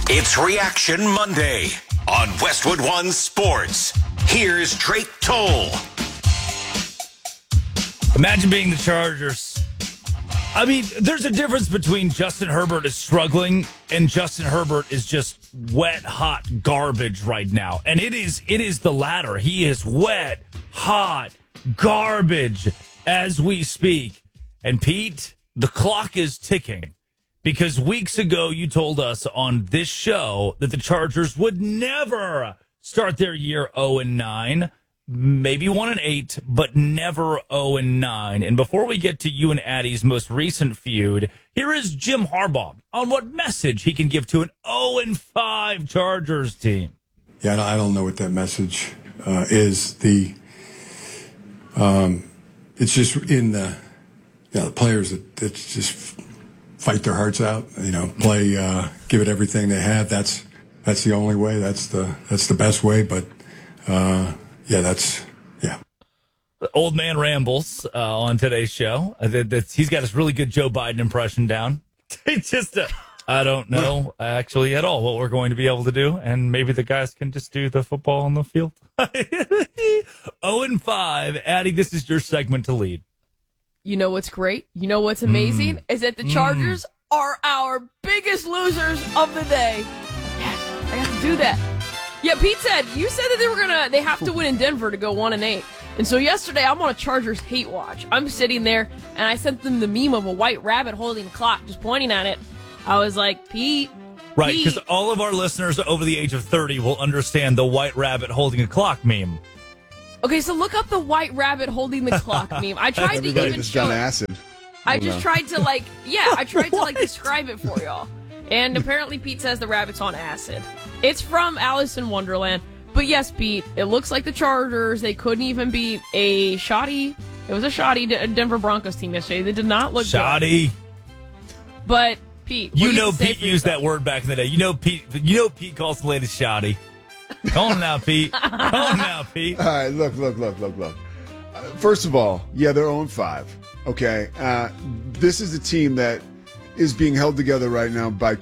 It's Reaction Monday on Westwood One Sports. Here's Drake Toll. Imagine being the Chargers. I mean, there's a difference between Justin Herbert is struggling and Justin Herbert is just wet, hot garbage right now. And it is the latter. He is wet, hot garbage as we speak. And Pete, the clock is ticking because weeks ago you told us on this show that the Chargers would never start their year 0-9. Maybe 1-8, but never 0-9. And before we get to you and Addie's most recent feud, here is Jim Harbaugh on what message he can give to an 0-5 Chargers team. Yeah, I don't know what that message is. It's just in the players that just fight their hearts out. Play, give it everything they have. That's the only way. That's the best way. But. Old man rambles on today's show. He's got his really good Joe Biden impression down. It's just, I don't know actually at all what we're going to be able to do. And maybe the guys can just do the football on the field. 0-5. Addie, this is your segment to lead. You know what's great? You know what's amazing? Is that the Chargers are our biggest losers of the day. Yes, I got to do that. Yeah, Pete said, you said that they have to win in Denver to go 1-8. And so yesterday, I'm on a Chargers hate watch. I'm sitting there, and I sent them the meme of a white rabbit holding a clock, just pointing at it. I was like, Pete. Right, because all of our listeners over the age of 30 will understand the white rabbit holding a clock meme. Okay, so look up the white rabbit holding the clock meme. I tried to even show it. Acid. I just tried to, I tried to, describe it for y'all. And apparently Pete says the rabbit's on acid. It's from Alice in Wonderland. But yes, Pete, it looks like the Chargers, they couldn't even beat a shoddy Denver Broncos team yesterday. They did not look shoddy. But Pete, Pete used that word back in the day. Pete calls the latest shoddy. Call him now, Pete. Call him now, Pete. All right, look. First of all, yeah, they're 0-5. Okay, this is a team that is being held together right now by